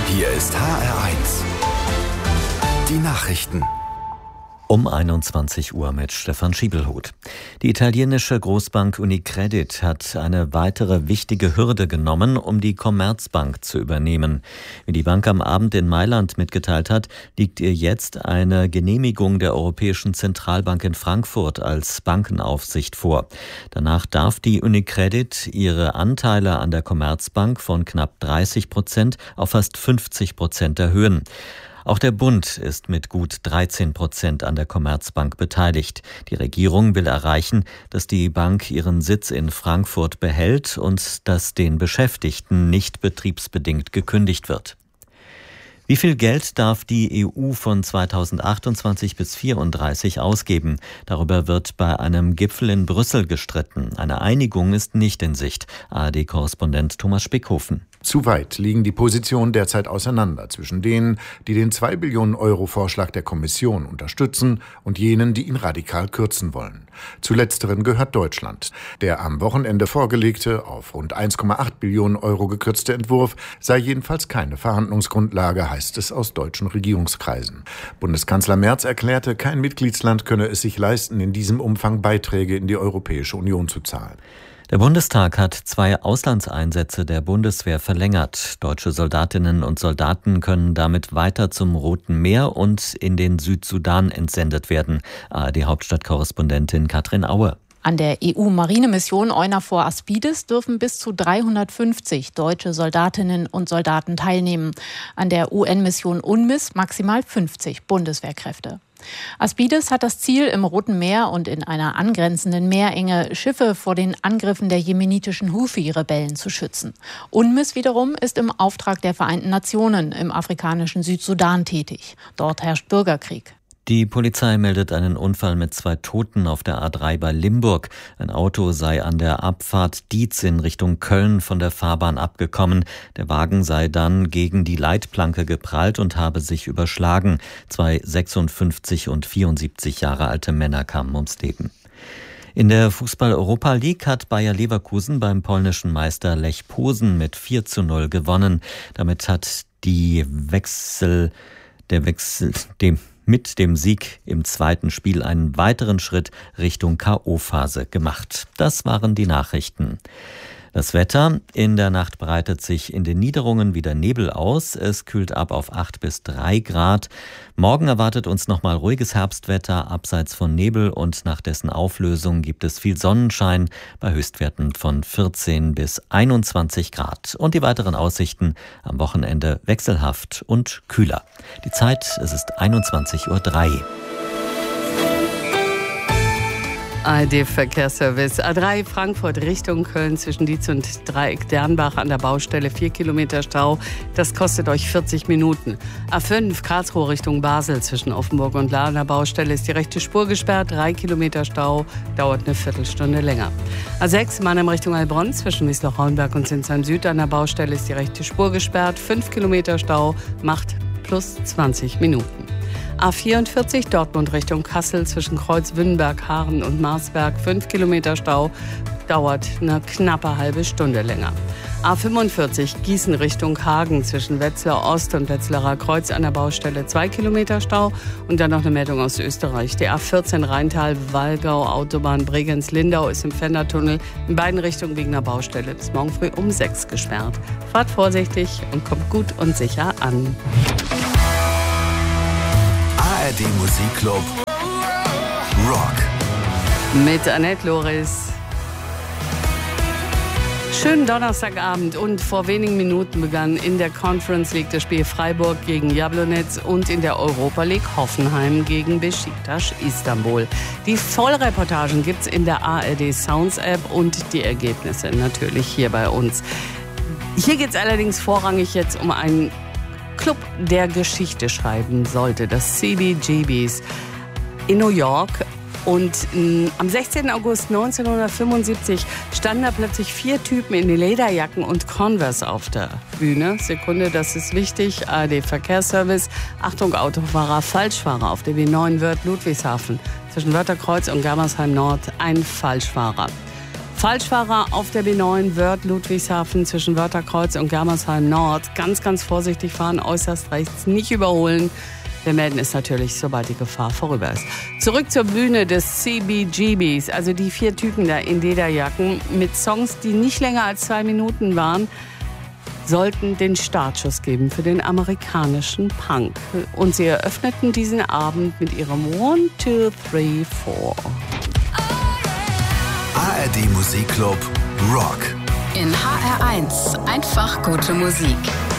Hier ist HR1. Die Nachrichten. Um 21 Uhr mit Stefan Schiebelhuth. Die italienische Großbank Unicredit hat eine weitere wichtige Hürde genommen, um die Commerzbank zu übernehmen. Wie die Bank am Abend in Mailand mitgeteilt hat, liegt ihr jetzt eine Genehmigung der Europäischen Zentralbank in Frankfurt als Bankenaufsicht vor. Danach darf die Unicredit ihre Anteile an der Commerzbank von knapp 30% auf fast 50% erhöhen. Auch der Bund ist mit gut 13% an der Commerzbank beteiligt. Die Regierung will erreichen, dass die Bank ihren Sitz in Frankfurt behält und dass den Beschäftigten nicht betriebsbedingt gekündigt wird. Wie viel Geld darf die EU von 2028 bis 2034 ausgeben? Darüber wird bei einem Gipfel in Brüssel gestritten. Eine Einigung ist nicht in Sicht. ARD-Korrespondent Thomas Spickhofen. Zu weit liegen die Positionen derzeit auseinander zwischen denen, die den 2 Billionen Euro Vorschlag der Kommission unterstützen und jenen, die ihn radikal kürzen wollen. Zu letzteren gehört Deutschland. Der am Wochenende vorgelegte, auf rund 1,8 Billionen Euro gekürzte Entwurf sei jedenfalls keine Verhandlungsgrundlage, heißt es aus deutschen Regierungskreisen. Bundeskanzler Merz erklärte, kein Mitgliedsland könne es sich leisten, in diesem Umfang Beiträge in die Europäische Union zu zahlen. Der Bundestag hat 2 Auslandseinsätze der Bundeswehr verlängert. Deutsche Soldatinnen und Soldaten können damit weiter zum Roten Meer und in den Südsudan entsendet werden. ARD-Hauptstadtkorrespondentin Katrin Aue. An der EU-Marinemission EUNAVFOR Aspides dürfen bis zu 350 deutsche Soldatinnen und Soldaten teilnehmen. An der UN-Mission UNMISS maximal 50 Bundeswehrkräfte. Aspides hat das Ziel, im Roten Meer und in einer angrenzenden Meerenge Schiffe vor den Angriffen der jemenitischen Houthi-Rebellen zu schützen. UNMISS wiederum ist im Auftrag der Vereinten Nationen im afrikanischen Südsudan tätig. Dort herrscht Bürgerkrieg. Die Polizei meldet einen Unfall mit 2 Toten auf der A3 bei Limburg. Ein Auto sei an der Abfahrt Dietz in Richtung Köln von der Fahrbahn abgekommen. Der Wagen sei dann gegen die Leitplanke geprallt und habe sich überschlagen. 2 56 und 74 Jahre alte Männer kamen ums Leben. In der Fußball-Europa League hat Bayer Leverkusen beim polnischen Meister Lech Posen mit 4:0 gewonnen. Damit hat mit dem Sieg im zweiten Spiel einen weiteren Schritt Richtung K.O.-Phase gemacht. Das waren die Nachrichten. Das Wetter: In der Nacht breitet sich in den Niederungen wieder Nebel aus. Es kühlt ab auf 8 bis 3 Grad. Morgen erwartet uns nochmal ruhiges Herbstwetter abseits von Nebel und nach dessen Auflösung gibt es viel Sonnenschein bei Höchstwerten von 14 bis 21 Grad. Und die weiteren Aussichten: am Wochenende wechselhaft und kühler. Die Zeit: es ist 21:03 Uhr. ARD-Verkehrsservice. A3 Frankfurt Richtung Köln zwischen Dietz und Dreieck Dernbach an der Baustelle 4 Kilometer Stau. Das kostet euch 40 Minuten. A5 Karlsruhe Richtung Basel zwischen Offenburg und Lahr an der Baustelle ist die rechte Spur gesperrt. 3 Kilometer Stau, dauert eine Viertelstunde länger. A6 Mannheim Richtung Heilbronn zwischen Wiesloch-Rauenberg und Sinsheim Süd an der Baustelle ist die rechte Spur gesperrt. 5 Kilometer Stau, macht plus 20 Minuten. A44 Dortmund Richtung Kassel zwischen Kreuz-Wünnenberg, Haaren und Marsberg. 5 Kilometer Stau, dauert eine knappe halbe Stunde länger. A45 Gießen Richtung Hagen zwischen Wetzlar Ost und Wetzlarer Kreuz an der Baustelle 2 Kilometer Stau. Und dann noch eine Meldung aus Österreich. Die A14 Rheintal-Wallgau Autobahn Bregenz-Lindau ist im Fendertunnel in beiden Richtungen wegen der Baustelle bis morgen früh um 6 gesperrt. Fahrt vorsichtig und kommt gut und sicher an. ARD Musikclub Rock mit Annette Loris. Schönen Donnerstagabend und vor wenigen Minuten begann in der Conference League das Spiel Freiburg gegen Jablonec und in der Europa League Hoffenheim gegen Beşiktaş Istanbul. Die Vollreportagen gibt's in der ARD Sounds App und die Ergebnisse natürlich hier bei uns. Hier geht's allerdings vorrangig jetzt um einen Club, der Geschichte schreiben sollte, das CBGBs in New York. Und am 16. August 1975 standen da plötzlich 4 Typen in Lederjacken und Converse auf der Bühne. Sekunde, das ist wichtig. ARD Verkehrsservice. Achtung, Autofahrer, Falschfahrer auf der B9 Wörth Ludwigshafen. Zwischen Wörtherkreuz und Germersheim Nord ein Falschfahrer. Falschfahrer auf der B9 Wörth Ludwigshafen zwischen Wörtherkreuz und Germersheim Nord. Ganz, ganz vorsichtig fahren, äußerst rechts, nicht überholen. Wir melden es natürlich, sobald die Gefahr vorüber ist. Zurück zur Bühne des CBGBs, also die 4 Typen da in Lederjacken mit Songs, die nicht länger als 2 Minuten waren, sollten den Startschuss geben für den amerikanischen Punk. Und sie eröffneten diesen Abend mit ihrem 1, 2, 3, 4. ARD Musikclub Rock. In HR1 einfach gute Musik.